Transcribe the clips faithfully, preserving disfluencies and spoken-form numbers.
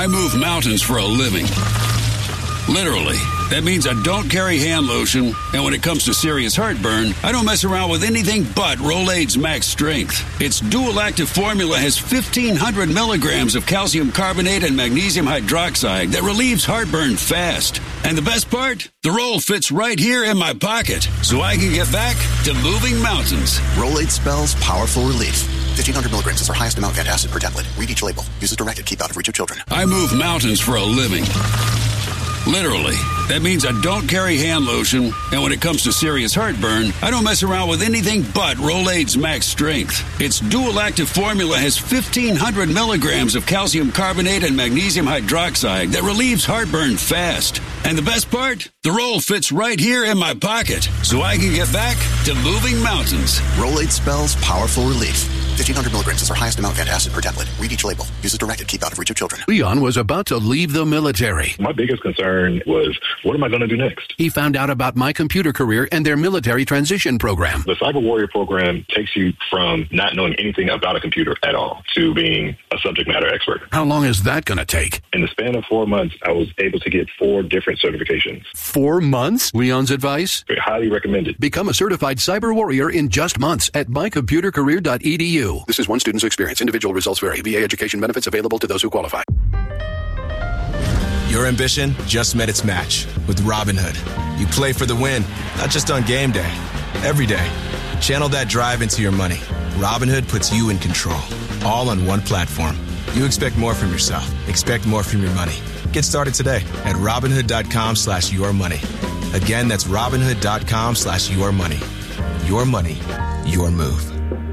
I move mountains for a living. Literally. That means I don't carry hand lotion, and when it comes to serious heartburn, I don't mess around with anything but Rolaids Max Strength. Its dual-active formula has fifteen hundred milligrams of calcium carbonate and magnesium hydroxide that relieves heartburn fast. And the best part? The roll fits right here in my pocket, so I can get back to moving mountains. Rolaids spells powerful relief. fifteen hundred milligrams is our highest amount of antacid per tablet. Read each label. Use as directed. Keep out of reach of children. I move mountains for a living. Literally. That means I don't carry hand lotion, and when it comes to serious heartburn, I don't mess around with anything but Rolaids Max Strength. Its dual-active formula has fifteen hundred milligrams of calcium carbonate and magnesium hydroxide that relieves heartburn fast. And the best part? The roll fits right here in my pocket, so I can get back to moving mountains. Rolaids spells powerful relief. fifteen hundred milligrams is our highest amount of antacid per tablet. Read each label. Use as directed. Keep out of reach of children. Leon was about to leave the military. My biggest concern was, what am I going to do next? He found out about My Computer Career and their military transition program. The Cyber Warrior program takes you from not knowing anything about a computer at all to being a subject matter expert. How long is that going to take? In the span of four months, I was able to get four different certifications. Four months? Leon's advice? Very highly recommended. Become a certified cyber warrior in just months at my computer career dot e d u. This is one student's experience. Individual results vary. V A education benefits available to those who qualify. Your ambition just met its match with Robinhood. You play for the win, not just on game day, every day. Channel that drive into your money. Robinhood puts you in control, all on one platform. You expect more from yourself. Expect more from your money. Get started today at Robinhood.com slash your money. Again, that's Robinhood.com slash your money. Your money, your move.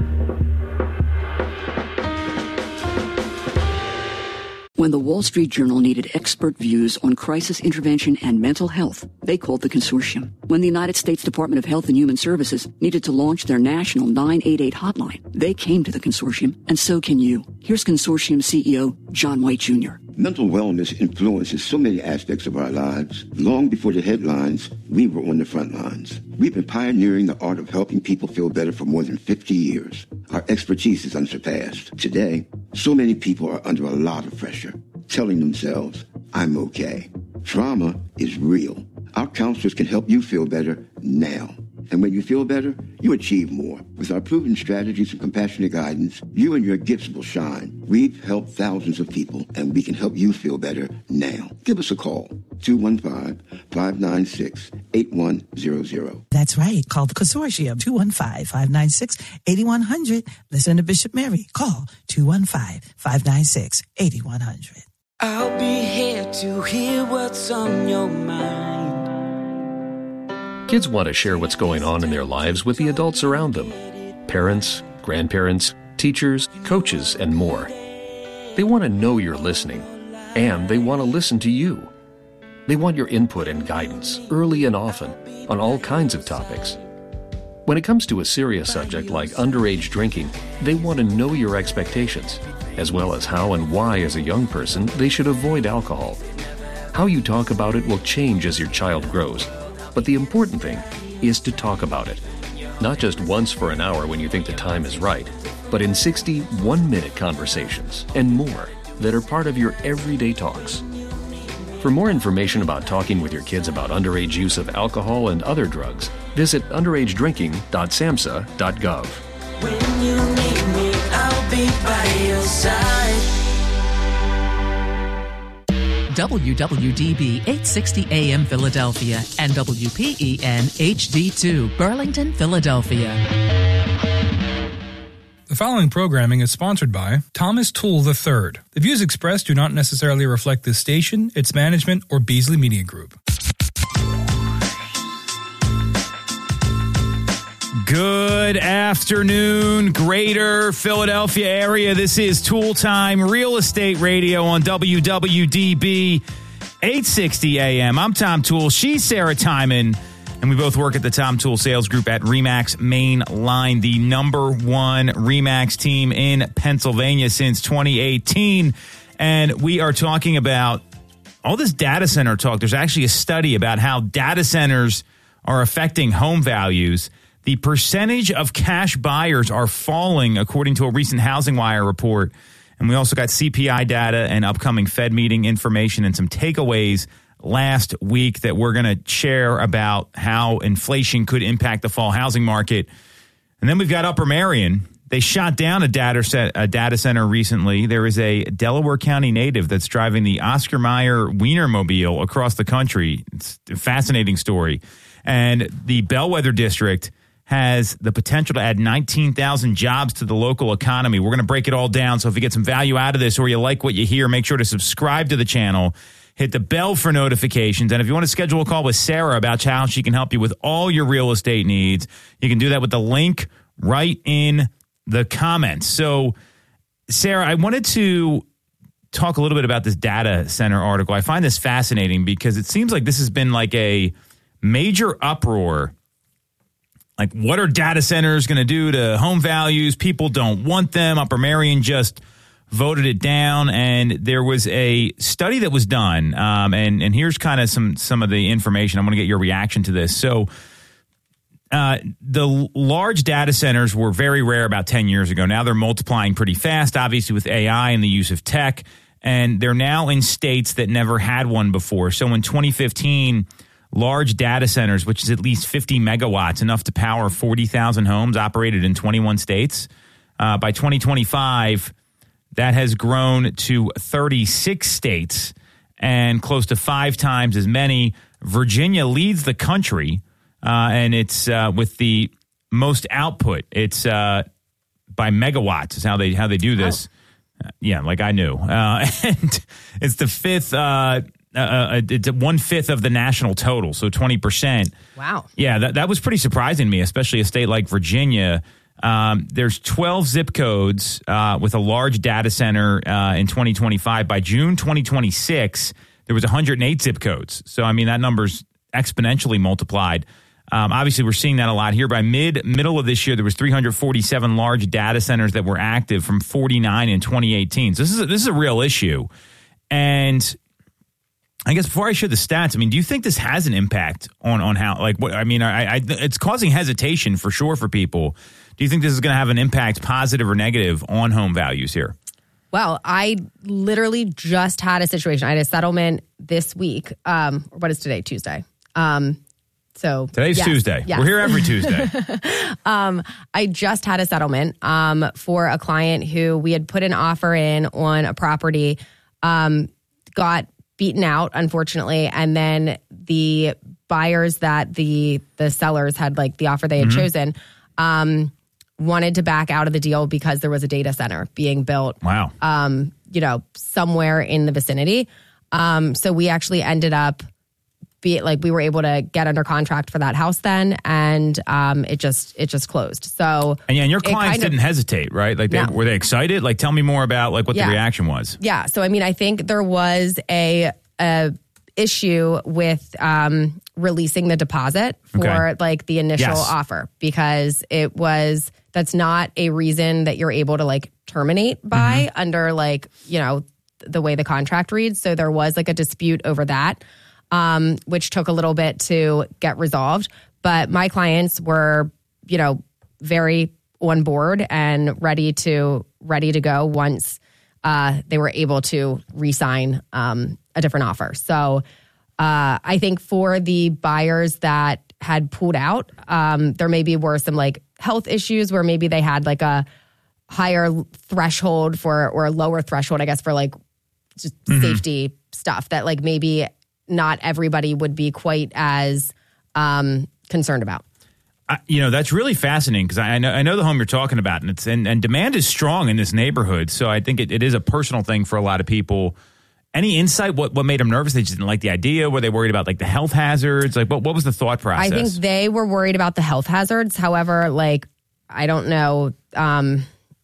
When the Wall Street Journal needed expert views on crisis intervention and mental health, they called the consortium. When the United States Department of Health and Human Services needed to launch their national nine eight eight hotline, they came to the consortium, and so can you. Here's consortium C E O John White Junior Mental wellness influences so many aspects of our lives. Long before the headlines, we were on the front lines. We've been pioneering the art of helping people feel better for more than fifty years. Our expertise is unsurpassed. Today, so many people are under a lot of pressure, telling themselves, I'm okay. Trauma is real. Our counselors can help you feel better now. And when you feel better, you achieve more. With our proven strategies and compassionate guidance, you and your gifts will shine. We've helped thousands of people, and we can help you feel better now. Give us a call, two one five, five nine six, eight one zero zero. That's right. Call the consortium, two one five, five nine six, eight one zero zero. Listen to Bishop Mary. Call two one five, five nine six, eight one zero zero. I'll be here to hear what's on your mind. Kids want to share what's going on in their lives with the adults around them. Parents, grandparents, teachers, coaches, and more. They want to know you're listening, and they want to listen to you. They want your input and guidance, early and often, on all kinds of topics. When it comes to a serious subject like underage drinking, they want to know your expectations, as well as how and why as a young person they should avoid alcohol. How you talk about it will change as your child grows. But the important thing is to talk about it. Not just once for an hour when you think the time is right, but in sixty one-minute conversations and more that are part of your everyday talks. For more information about talking with your kids about underage use of alcohol and other drugs, visit underage drinking dot samhsa dot gov. When you need me, I'll be by your side. W W D B eight sixty A M Philadelphia and W P E N H D two Burlington, Philadelphia. The following programming is sponsored by Thomas Toole the third. The views expressed do not necessarily reflect this station, its management, or Beasley Media Group. Good afternoon, greater Philadelphia area. This is Toole Time Real Estate Radio on W W D B eight sixty A M. I'm Tom Toole. She's Sarah Timon. And we both work at the Tom Toole Sales Group at RE/MAX Main Line, the number one RE/MAX team in Pennsylvania since twenty eighteen. And we are talking about all this data center talk. There's actually a study about how data centers are affecting home values. The percentage of cash buyers are falling, according to a recent Housing Wire report. And we also got C P I data and upcoming Fed meeting information and some takeaways last week that we're going to share about how inflation could impact the fall housing market. And then we've got Upper Marion. They shot down a data, set, a data center recently. There is a Delaware County native that's driving the Oscar Mayer Wienermobile across the country. It's a fascinating story. And the Bellwether District has the potential to add nineteen thousand jobs to the local economy. We're going to break it all down. So if you get some value out of this or you like what you hear, make sure to subscribe to the channel. Hit the bell for notifications. And if you want to schedule a call with Sarah about how she can help you with all your real estate needs, you can do that with the link right in the comments. So, Sarah, I wanted to talk a little bit about this data center article. I find this fascinating because it seems like this has been like a major uproar. Like, what are data centers going to do to home values? People don't want them. Upper Marion just voted it down, and there was a study that was done, um, and and here's kind of some some of the information. I want to get your reaction to this. So, uh, the large data centers were very rare about ten years ago. Now they're multiplying pretty fast, obviously with A I and the use of tech, and they're now in states that never had one before. So in twenty fifteen, large data centers, which is at least fifty megawatts, enough to power forty thousand homes, operated in twenty-one states. Uh, by twenty twenty-five, that has grown to thirty-six states and close to five times as many. Virginia leads the country, uh, and it's uh, with the most output. It's uh, by megawatts is how they how they do this. Oh. Uh, yeah, like I knew. Uh, and it's the fifth. Uh, uh, it's one fifth of the national total, so twenty percent. Wow. Yeah, that that was pretty surprising to me, especially a state like Virginia. Um, there's twelve zip codes uh, with a large data center uh, in twenty twenty-five. By June twenty twenty-six, there was one hundred eight zip codes. So, I mean, that number's exponentially multiplied. Um, obviously, we're seeing that a lot here. By mid middle of this year, there was three hundred forty-seven large data centers that were active from forty-nine in twenty eighteen. So this is a, this is a real issue. And I guess before I share the stats, I mean, do you think this has an impact on on how, like, what I mean, I, I, it's causing hesitation for sure for people. Do you think this is going to have an impact, positive or negative, on home values here? Well, I literally just had a situation. I had a settlement this week. Um, what is today? Tuesday. Um, so Today's yes, Tuesday. Yes. We're here every Tuesday. um, I just had a settlement um, for a client who we had put an offer in on a property, um, got beaten out, unfortunately, and then the buyers that the the sellers had, like the offer they had mm-hmm. chosen, um, wanted to back out of the deal because there was a data center being built. Wow. Um, you know, somewhere in the vicinity. Um, so we actually ended up be like we were able to get under contract for that house then, and um, it just it just closed. So and yeah, and your clients kind of, didn't hesitate, right? Like, they, no. were they excited? Like, tell me more about like what yeah. the reaction was. Yeah. So I mean, I think there was a, a issue with um, releasing the deposit for Okay. like the initial Yes. offer, because it was that's not a reason that you're able to like terminate by Mm-hmm. under like, you know, the way the contract reads. So there was like a dispute over that, um, which took a little bit to get resolved. But my clients were, you know, very on board and ready to ready to go once uh, they were able to re-sign um, a different offer. So uh, I think for the buyers that had pulled out, um, there maybe were some like health issues where maybe they had like a higher threshold for, or a lower threshold, I guess, for like just Mm-hmm. safety stuff that like maybe not everybody would be quite as um, concerned about. I, you know, that's really fascinating because I, I know I know the home you're talking about, and it's and, and demand is strong in this neighborhood. So I think it, it is a personal thing for a lot of people. Any insight? What what made them nervous? They just didn't like the idea. Were they worried about like the health hazards? Like what what was the thought process? I think they were worried about the health hazards. However, like I don't know um,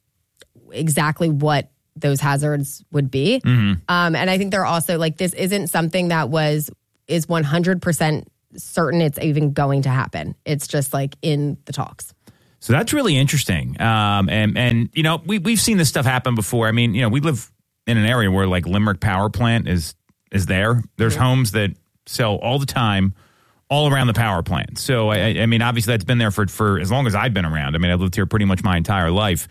exactly what those hazards would be. Mm-hmm. Um, and I think they're also like, this isn't something that was, is one hundred percent certain it's even going to happen. It's just like in the talks. So that's really interesting. Um, and, and, you know, we, we've seen this stuff happen before. I mean, you know, we live in an area where like Limerick Power Plant is, is there. There's mm-hmm. homes that sell all the time, all around the power plant. So, I, I mean, obviously that's been there for, for as long as I've been around. I mean, I've lived here pretty much my entire life.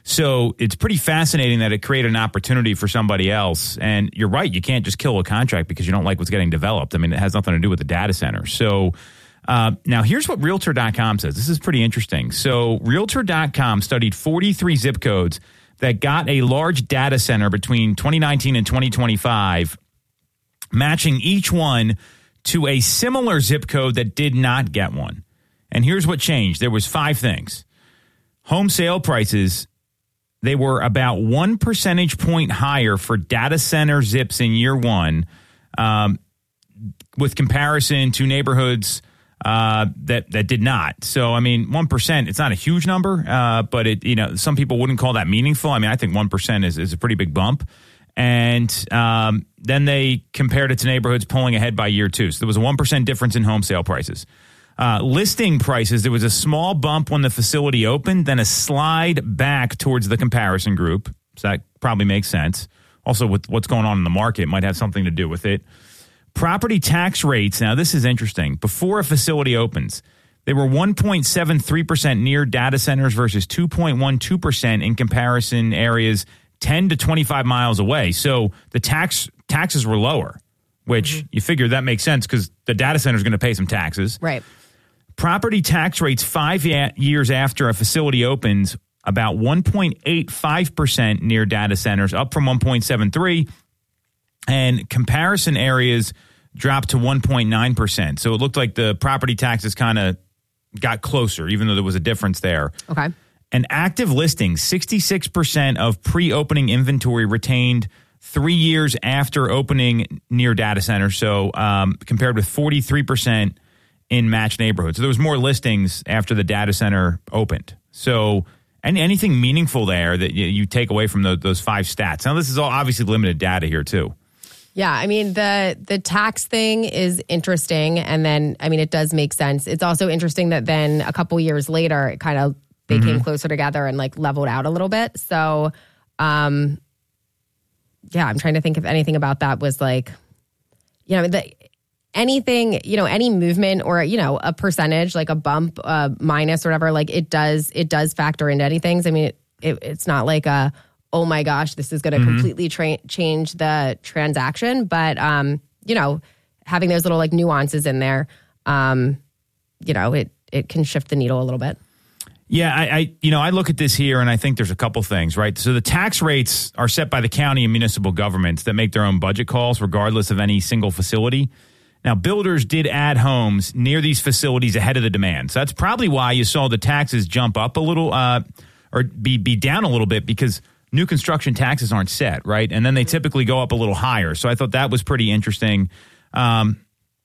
So it's pretty fascinating that it created an opportunity for somebody else. And you're right, you can't just kill a contract because you don't like what's getting developed. I mean, it has nothing to do with the data center. So uh, now here's what Realtor dot com says. This is pretty interesting. So Realtor dot com studied forty-three zip codes that got a large data center between twenty nineteen and twenty twenty-five, matching each one to a similar zip code that did not get one. And here's what changed. There was five things. Home sale prices, they were about one percentage point higher for data center zips in year one, um, with comparison to neighborhoods uh, that that did not. So, I mean, one percent, it's not a huge number, uh, but it you know some people wouldn't call that meaningful. I mean, I think one percent is, is a pretty big bump. And um, then they compared it to neighborhoods pulling ahead by year two. So there was a one percent difference in home sale prices. Uh, listing prices, there was a small bump when the facility opened, then a slide back towards the comparison group. So that probably makes sense. Also, with what's going on in the market, might have something to do with it. Property tax rates, now this is interesting. Before a facility opens, they were one point seven three percent near data centers versus two point one two percent in comparison areas ten to twenty-five miles away. So the tax taxes were lower, which mm-hmm. you figure that makes sense because the data center is going to pay some taxes. Right. Property tax rates five ya- years after a facility opens, about one point eight five percent near data centers, up from one point seven three. And comparison areas dropped to one point nine percent. So it looked like the property taxes kind of got closer, even though there was a difference there. Okay. And active listings, sixty-six percent of pre-opening inventory retained three years after opening near data centers. So um, compared with forty-three percent in matched neighborhoods. So there was more listings after the data center opened. So any, anything meaningful there that you, you take away from the, those five stats. Now, this is all obviously limited data here, too. Yeah, I mean, the the tax thing is interesting. And then, I mean, it does make sense. It's also interesting that then a couple years later, it kind of, they mm-hmm. came closer together and like leveled out a little bit. So, um, yeah, I'm trying to think if anything about that was like, you know, the, anything, you know, any movement or, you know, a percentage, like a bump, uh, minus or whatever, like it does, it does factor into any things. I mean, it, it, it's not like a, oh my gosh, this is going to mm-hmm. completely tra- change the transaction. But, um, you know, having those little like nuances in there, um, you know, it, it can shift the needle a little bit. Yeah, I, I, you know, I look at this here and I think there's a couple things, right? So the tax rates are set by the county and municipal governments that make their own budget calls regardless of any single facility. Now, builders did add homes near these facilities ahead of the demand. So that's probably why you saw the taxes jump up a little uh, or be, be down a little bit because new construction taxes aren't set, right? And then they typically go up a little higher. So I thought that was pretty interesting. Um,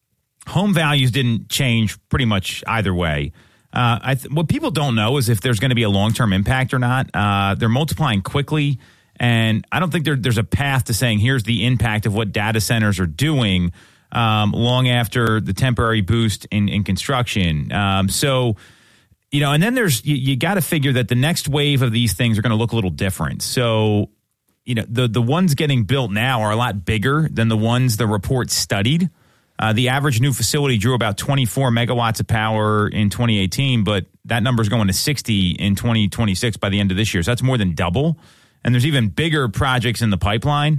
home values didn't change pretty much either way. Uh, I th- what people don't know is if there's going to be a long-term impact or not. Uh, they're multiplying quickly, and I don't think there, there's a path to saying here's the impact of what data centers are doing um, long after the temporary boost in, in construction. Um, so, you know, and then there's you, you got to figure that the next wave of these things are going to look a little different. So, you know, the the ones getting built now are a lot bigger than the ones the report studied. Uh, the average new facility drew about twenty-four megawatts of power in twenty eighteen, but that number is going to sixty in twenty twenty-six by the end of this year. So that's more than double. And there's even bigger projects in the pipeline.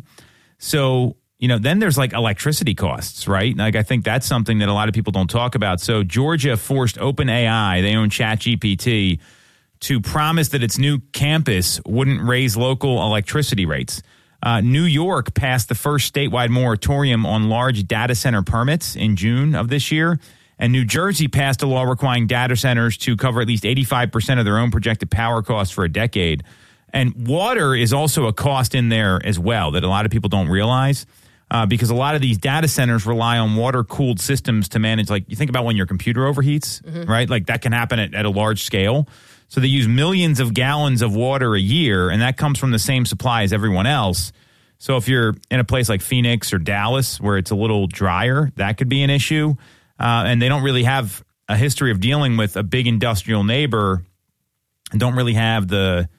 So, you know, then there's like electricity costs, right? Like I think that's something that a lot of people don't talk about. So Georgia forced OpenAI, they own ChatGPT, to promise that its new campus wouldn't raise local electricity rates. Uh, New York passed the first statewide moratorium on large data center permits in June of this year. And New Jersey passed a law requiring data centers to cover at least eighty-five percent of their own projected power costs for a decade. And water is also a cost in there as well that a lot of people don't realize uh, because a lot of these data centers rely on water-cooled systems to manage, like you think about when your computer overheats, mm-hmm. right? Like that can happen at, at a large scale. So they use millions of gallons of water a year, and that comes from the same supply as everyone else. So if you're in a place like Phoenix or Dallas where it's a little drier, that could be an issue. Uh, and they don't really have a history of dealing with a big industrial neighbor and don't really have the